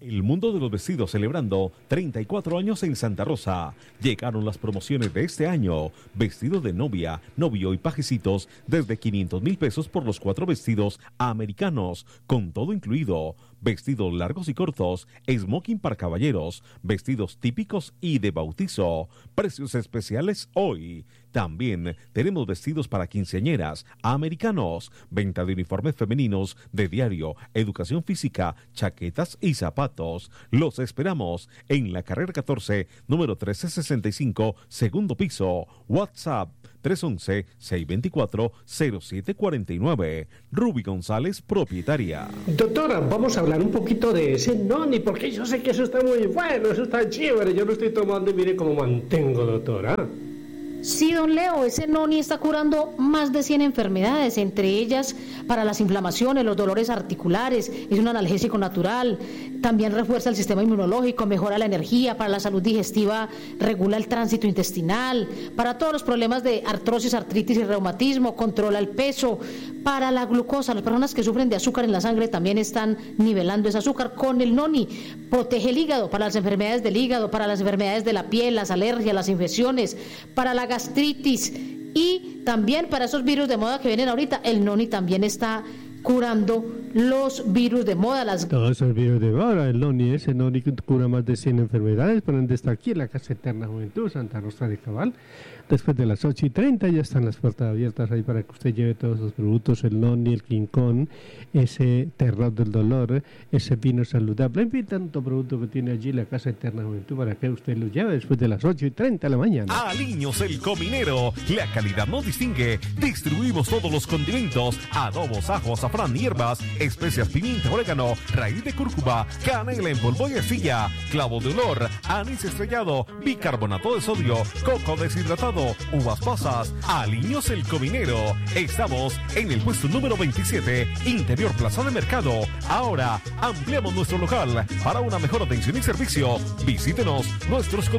El mundo de los vestidos celebrando 34 años en Santa Rosa. Llegaron las promociones de este año. Vestido de novia, novio y pajecitos desde 500,000 pesos por los 4 vestidos americanos, con todo incluido. Vestidos largos y cortos, smoking para caballeros, vestidos típicos y de bautizo. Precios especiales hoy. También tenemos vestidos para quinceañeras, americanos, venta de uniformes femeninos, de diario, educación física, chaquetas y zapatos. Los esperamos en la carrera 14, número 1365, segundo piso. WhatsApp 311-624-0749. Ruby González, propietaria. Doctora, vamos a hablar un poquito de ese noni, porque yo sé que eso está muy bueno, eso está chévere. Yo lo estoy tomando y mire cómo mantengo, doctora. Sí, don Leo, ese noni está curando más de 100 enfermedades, entre ellas para las inflamaciones, los dolores articulares, es un analgésico natural, también refuerza el sistema inmunológico, mejora la energía, para la salud digestiva regula el tránsito intestinal, para todos los problemas de artrosis, artritis y reumatismo, controla el peso, para la glucosa, las personas que sufren de azúcar en la sangre también están nivelando ese azúcar con el noni, protege el hígado, para las enfermedades del hígado, para las enfermedades de la piel, las alergias, las infecciones, para la gastritis y también para esos virus de moda que vienen ahorita, el noni también está curando los virus de moda. Todos esos virus de moda, el noni cura más de 100 enfermedades, por ende está aquí en la Casa Eterna Juventud, Santa Rosa de Cabal. Después de las 8:30 ya están las puertas abiertas ahí para que usted lleve todos sus productos, el noni, el King Kong, ese terror del dolor, ese vino saludable, en fin, tanto producto que tiene allí la Casa Eterna Juventud para que usted lo lleve después de las 8:30 de la mañana. Aliños el Cominero, la calidad nos distingue. Distribuimos todos los condimentos, adobos, ajo, azafrán, hierbas, especias, pimienta, orégano, raíz de cúrcuma, canela en polvo y arcilla, clavo de olor, anís estrellado, bicarbonato de sodio, coco deshidratado, uvas pasas. Aliños el Cominero. Estamos en el puesto número 27, Interior Plaza de Mercado. Ahora ampliamos nuestro local para una mejor atención y servicio. Visítenos nuestros